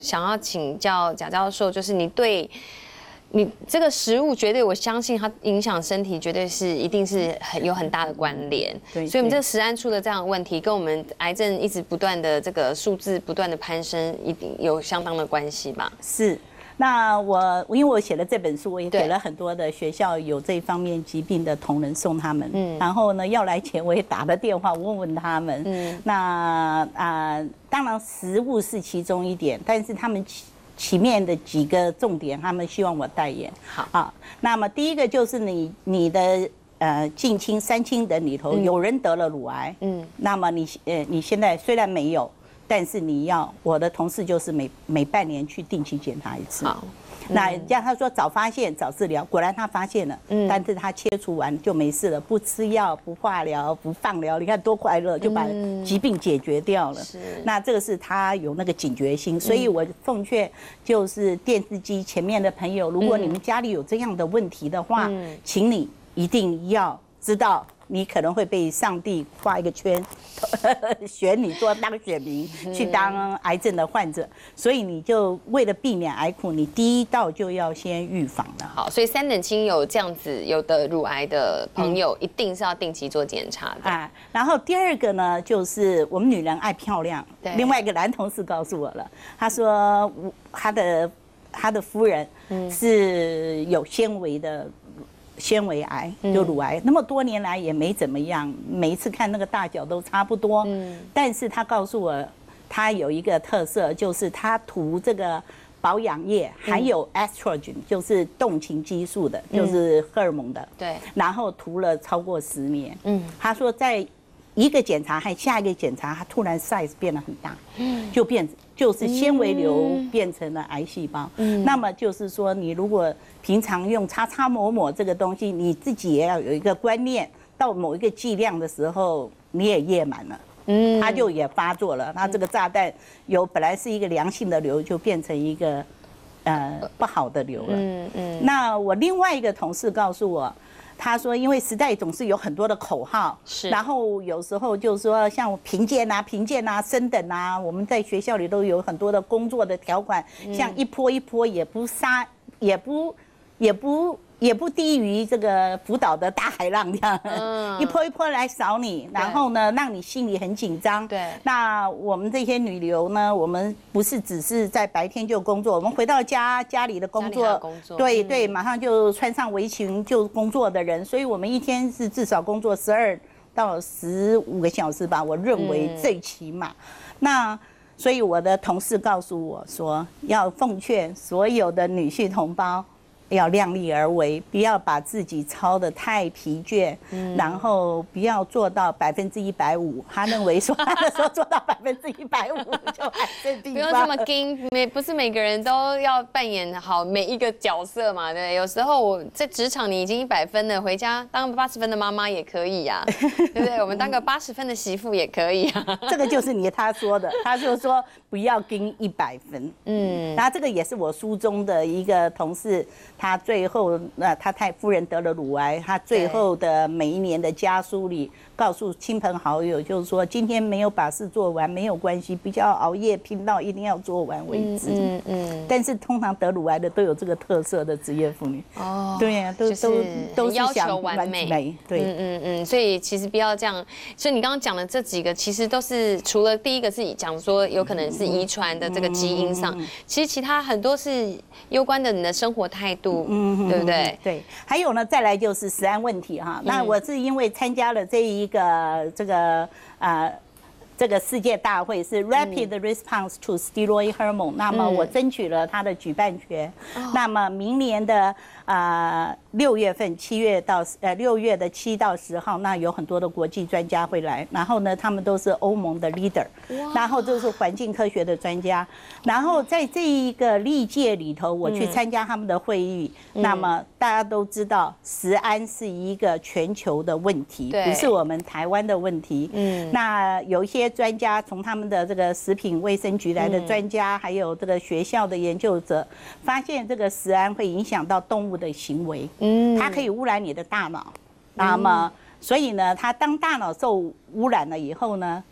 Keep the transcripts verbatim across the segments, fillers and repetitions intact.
想要请教贾教授，就是你对你这个食物，绝对我相信它影响身体，绝对是一定是很有很大的关联。对，所以我们这个食安出的这样的问题，跟我们癌症一直不断的这个数字不断的攀升，一定有相当的关系吧？ 是。那我因为我写了这本书，我也给了很多的学校有这方面疾病的同仁送他们，嗯，然后呢要来前我也打了电话问问他们，嗯，那啊、呃、当然食物是其中一点，但是他们其前面的几个重点，他们希望我代言。好啊，那么第一个就是你你的呃近亲三亲人里头、嗯、有人得了乳癌，嗯，那么你呃你现在虽然没有。但是你要，我的同事就是每每半年去定期检查一次。好，嗯、那像他说早发现早治疗，果然他发现了，嗯，但是他切除完就没事了，不吃药、不化疗、不放疗，你看多快乐，就把疾病解决掉了。是、嗯，那这个是他有那个警觉心，所以我奉劝就是电视机前面的朋友，如果你们家里有这样的问题的话，嗯、请你一定要知道。你可能会被上帝画一个圈，选你做当选民，去当癌症的患者，所以你就为了避免癌苦，你第一道就要先预防了。 好，所以三等亲有这样子有的乳癌的朋友，一定是要定期做检查的。啊， 然后第二个呢，就是我们女人爱漂亮。另外一个男同事告诉我了，他说他的他的夫人是有纤维的。纤维癌就乳癌，那么多年来也没怎么样，每一次看那个大小都差不多。嗯，但是他告诉我，他有一个特色，就是他涂这个保养液，还有 estrogen， 就是动情激素的，就是荷尔蒙的。对，然后涂了超过十年。嗯，他说在一个检查和下一个检查，他突然 size 变得很大，就变就是纤维瘤变成了癌细胞。嗯，那么就是说，你如果平常用擦擦抹抹这个东西，你自己也要有一个观念，到某一个剂量的时候，你也液满了，嗯，它就也发作了。它这个炸弹由本来是一个良性的瘤，就变成一个呃不好的瘤了。嗯嗯。那我另外一个同事告诉我。他说：“因为时代总是有很多的口号，是，然后有时候就是说像评鉴啊、评鉴啊、升等啊，我们在学校里都有很多的工作的条款，像一波一波也不杀，也不，也不。”也不低于这个福岛的大海浪这样，嗯、一波一波来扫你，然后呢，让你心里很紧张。对，那我们这些女流呢，我们不是只是在白天就工作，我们回到家家里的工作，工作对、嗯、对，马上就穿上围裙就工作的人，所以我们一天是至少工作十二到十五个小时吧，我认为最起码。嗯、那所以我的同事告诉我说，要奉劝所有的女婿同胞。要量力而为，不要把自己操得太疲倦，嗯、然后不要做到百分之一百五。他认为说，他那时候做到百分之一百五就癌症地方。 不用这么硬，每不是每个人都要扮演好每一个角色嘛，对不对？有时候我在职场你已经一百分了，回家当八十分的妈妈也可以呀、啊，对不对？我们当个八十分的媳妇也可以啊。 这个就是你他说的，他就说不要跟一百分。嗯，然后这个也是我书中的一个同事。他最后，那他太夫人得了乳癌，他最后的每一年的家书里告诉亲朋好友，就是说今天没有把事做完没有关系，不要熬夜拼到一定要做完为止。嗯 嗯, 嗯。但是通常得乳癌的都有这个特色的职业妇女。哦。对呀、啊，都、就是、都都是要求完美。 美对。 嗯嗯嗯，所以其实不要这样。所以你刚刚讲的这几个，其实都是除了第一个是讲说有可能是遗传的这个基因上，嗯、其实其他很多是攸关的你的生活态度。嗯，对不对？ 对，还有呢，再来就是食安问题哈。那我是因为参加了这一个这个呃这个世界大会是 Rapid Response to Steroid Hormone，、嗯、那么我争取了它的举办权。嗯、那么明年的呃六月份，七月到呃六月的七到十号，那有很多的国际专家会来，然后呢，他们都是欧盟的 leader， 然后都是环境科学的专家，然后在这一个历届里头，我去参加他们的会议，嗯、那么大家都知道，食安是一个全球的问题，不是我们台湾的问题。嗯，那有一些专家从他们的这个食品卫生局来的专家，嗯、还有这个学校的研究者，发现这个食安会影响到动物的行为。嗯，它可以污染你的大脑，那么所以呢，它当大脑受污染了以后呢，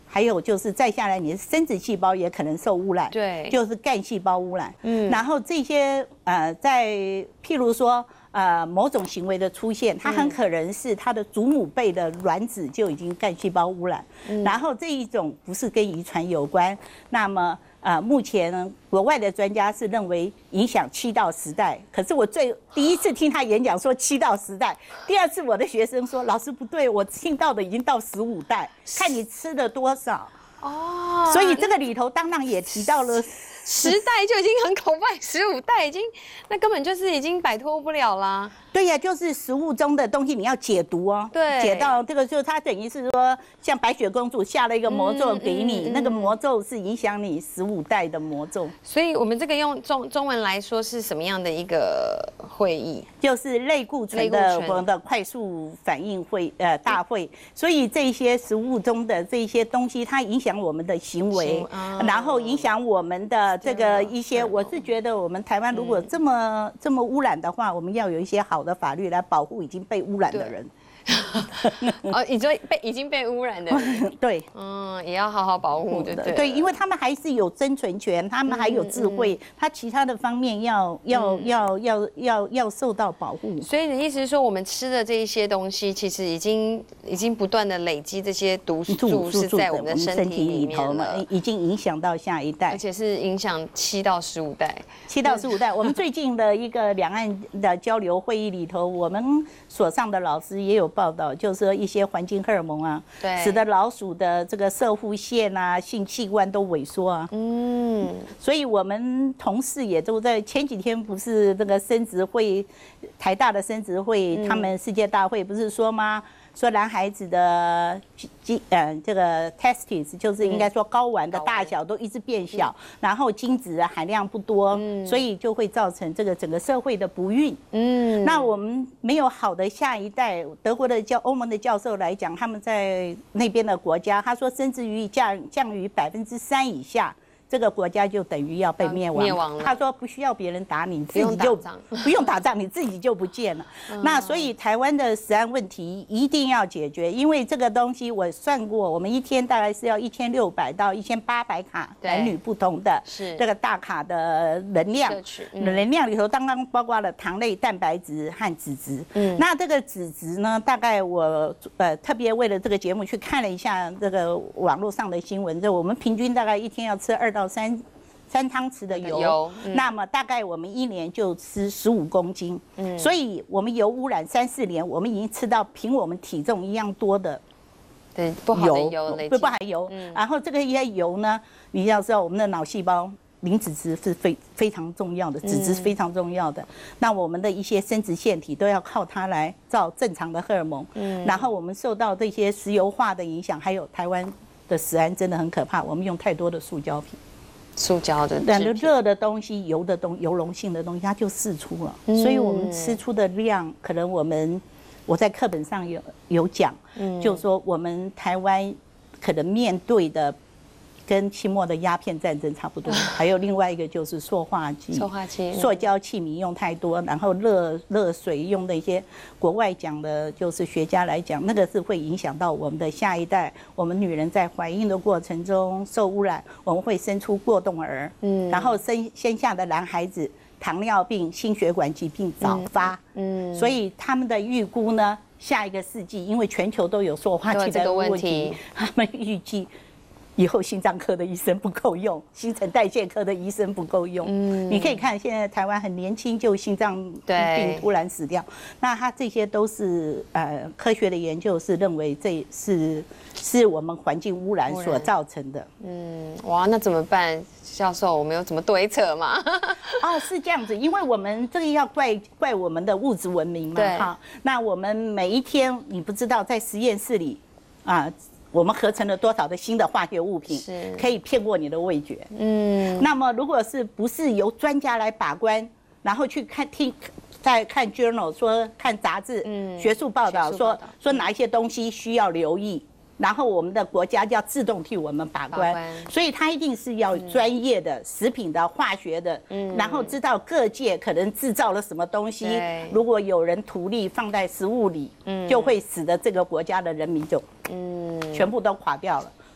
还有就是再下来，你的生殖细胞也可能受污染， 对， 就是干细胞污染。嗯，然后这些呃，在譬如说呃某种行为的出现，它很可能是它的祖母辈的卵子就已经干细胞污染，嗯、然后这一种不是跟遗传有关，那么。呃，目前呢，国外的专家是认为影响七到十代。可是我最第一次听他演讲说七到十代，第二次我的学生说老师不对，我听到的已经到十五代，看你吃了多少。哦，所以这个里头当然也提到了。 十代就已经很恐怖，十五代已经那根本就是已经摆脱不了啦。 对呀、啊，就是食物中的东西你要解毒哦， 对， 解到这个就它等于是说，像白雪公主下了一个魔咒给你，嗯嗯嗯、那个魔咒是影响你十五代的魔咒。 所以我们这个用中中文来说是什么样的一个会议？ 就是类固醇的我们的快速反应会呃大会。所以这些食物中的这些东西，它影响我们的行为，哦、然后影响我们的。这个一些，我是觉得我们台湾如果这么这么污染的话，我们要有一些好的法律来保护已经被污染的人。 哦，已经被已经被污染的人， 对， 嗯，也要好好保护，对对。 对，因为他们还是有生存权，他们还有智慧，嗯嗯、他其他的方面要要、嗯、要要要要受到保护。 所以你的意思是说，我们吃的这一些东西，其实已经已经不断的累积这些毒素是在我们的身体里面了， 已经影响到下一代， 而且是影响七到十五代， 七到十五代。我们最近的一个两岸的交流会议里头，我们所上的老师也有报道，就是说一些环境荷尔蒙啊，对，使得老鼠的这个射护腺啊、性器官都萎缩啊。嗯，所以我们同事也都在前几天不是这个生殖会，台大的生殖会，嗯、他们世界大会不是说吗？说男孩子的精呃这个 testis 就是应该说睾丸的大小都一直变小，嗯、然后精子含量不多，嗯、所以就会造成这个整个社会的不孕。嗯，那我们没有好的下一代。德国的教欧盟的教授来讲，他们在那边的国家，他说生殖率降降于百分之三以下。这个国家就等于要被灭亡。灭亡了。他说不需要别人打你，自己就不用打仗，你自己就不见了。嗯、那所以台湾的食安问题一定要解决，因为这个东西我算过，我们一天大概是要一千六百到一千八百卡，男女不同的这个大卡的能量。嗯、能量里头刚刚包括了糖类、蛋白质和脂质。嗯，那这个脂质呢，大概我呃特别为了这个节目去看了一下这个网络上的新闻，就我们平均大概一天要吃二到三三汤匙的油，油嗯、那么大概我们一年就吃十五公斤，嗯、所以我们油污染三四年，我们已经吃到凭我们体重一样多的对不好的油， 不不含油。嗯、然后这个一些油呢，你要知道我们的脑细胞磷脂质是非非常重要的，脂质是非常重要的。嗯、那我们的一些生殖腺体都要靠它来造正常的荷尔蒙。嗯、然后我们受到这些石油化的影响，还有台湾的食安真的很可怕，我们用太多的塑胶品。 塑胶的， 但是热的东西、油的东、油溶性的东西，它就释出了。嗯、所以我们吃出的量，可能我们我在课本上有有讲，嗯、就是说我们台湾可能面对的跟清末的鸦片战争差不多。还有另外一个就是塑化剂， 塑化剂、 塑胶器皿用太多，然后热热水用的一些，国外讲的就是学家来讲，那个是会影响到我们的下一代。我们女人在怀孕的过程中受污染，我们会生出过动儿，嗯，然后生生下的男孩子糖尿病、心血管疾病早发，嗯，嗯所以他们的预估呢，下一个世纪，因为全球都有塑化剂的问题，他们预计以后心脏科的医生不够用，新陈代谢科的医生不够用。嗯，你可以看现在台湾很年轻就心脏病突然死掉，那他这些都是呃科学的研究是认为这是是我们环境污染所造成的。嗯， 哇，那怎么办？教授，我们有怎么对策吗？ 哦，是这样子，因为我们这个要怪怪我们的物质文明嘛。哈，那我们每一天你不知道在实验室里啊。我们合成了多少的新的化学物品，可以骗过你的味觉。嗯，那么如果是不是由专家来把关，然后去看听，在看 journal 说看杂志，嗯，学术报道说说哪一些东西需要留意，然后我们的国家就要自动替我们把关，把关所以它一定是要专业的、食品的、化学的，嗯，然后知道各界可能制造了什么东西，如果有人图利放在食物里，嗯，就会使得这个国家的人民就。嗯，全部都垮掉了。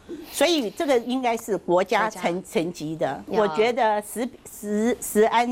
所以这个应该是国家层层级的。我觉得食食食安